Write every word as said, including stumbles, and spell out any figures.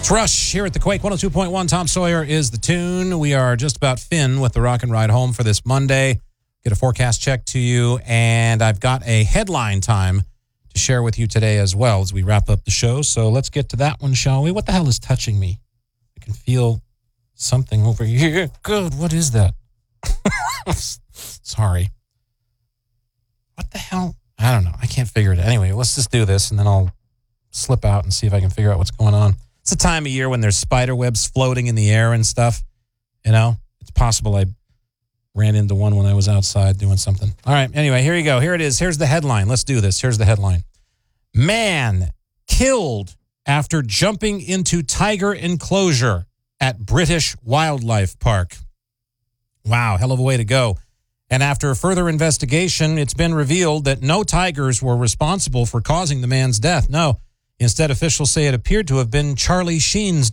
Rush here at the Quake one oh two point one. Tom Sawyer is the tune. We are just about fin with the Rock and Ride home for this Monday. Get a forecast check to you, and I've got a headline time to share with you today as well as we wrap up the show. So let's get to that one, shall we? What the hell is touching me? I can feel something over here. Good. What is that? Sorry. What the hell? I don't know. I can't figure it out. Anyway, let's just do this, and then I'll slip out and see if I can figure out what's going on. It's a time of year when there's spider webs floating in the air and stuff. You know, it's possible I ran into one when I was outside doing something. All right. Anyway, here you go. Here it is. Here's the headline. Let's do this. Here's the headline. Man killed after jumping into tiger enclosure at British Wildlife Park. Wow. Hell of a way to go. And after further investigation, it's been revealed that no tigers were responsible for causing the man's death. No. Instead, officials say it appeared to have been Charlie Sheen's